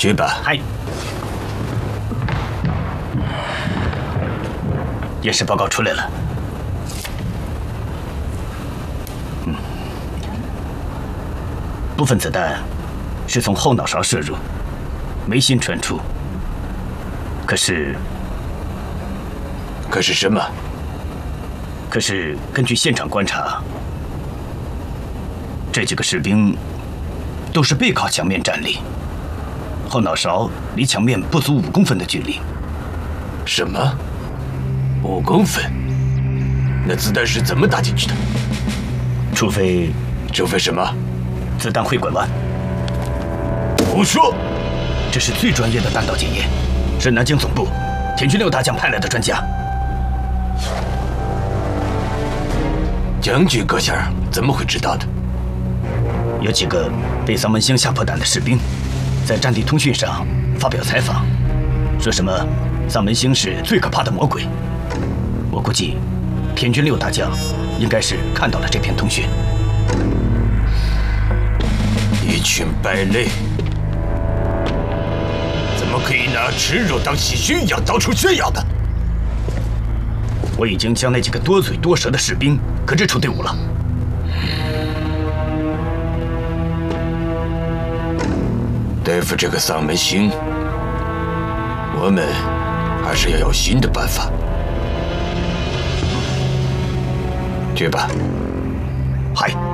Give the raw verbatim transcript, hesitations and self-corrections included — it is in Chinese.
去吧。 嗨。验尸报告出来了。嗯，部分子弹是从后脑勺射入，眉心穿出。可是， 可是什么？ 可是根据现场观察，这几个士兵都是背靠墙面站立，后脑勺离墙面不足五公分的距离。 什么？五公分？那子弹是怎么打进去的？ 除非， 除非什么？ 子弹会拐弯。 胡说！ 这是最专业的弹道检验，是南京总部田军六大将派来的专家。 将军阁下怎么会知道的？ 有几个被丧门星吓破胆的士兵，在战地通讯上发表采访，说什么丧门星是最可怕的魔鬼。我估计，田军六大将应该是看到了这篇通讯。 一群败类，怎么可以拿耻辱当喜讯一样到处炫耀的？ 我已经将那几个多嘴多舌的士兵革职出队伍了。 对付这个丧门星，我们还是要有新的办法。去吧。 嗨。